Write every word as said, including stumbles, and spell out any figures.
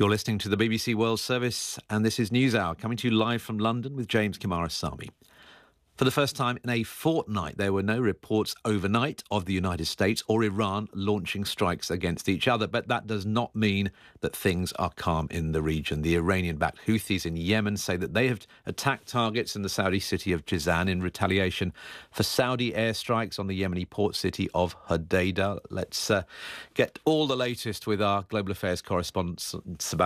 You're listening to the B B C World Service, and this is NewsHour, coming to you live from London with James Kimarasamy. For the first time in a fortnight, there were no reports overnight of the United States or Iran launching strikes against each other. But that does not mean that things are calm in the region. The Iranian-backed Houthis in Yemen say that they have attacked targets in the Saudi city of Jizan in retaliation for Saudi airstrikes on the Yemeni port city of Hodeidah. Let's uh, get all the latest with our global affairs correspondent, Sebastian